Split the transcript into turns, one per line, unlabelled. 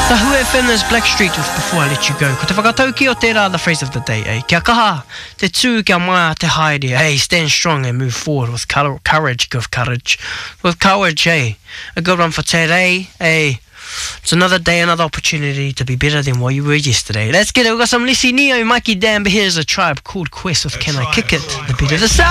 Tahu FM, there's Blackstreet with Before I Let You Go. Ko te whakatau ki o tērā, the phrase of the day, eh? Kia kaha, te tū, kia mai, te haere, hey, stand strong and move forward with courage, give courage. With courage, hey. A good one for today, hey. It's another day, another opportunity to be better than what you were yesterday. Let's get it, we've got some Lissy Neo, Mikey Dan, but here's a Tribe Called Quest with Can I Kick It? The beat of the sound.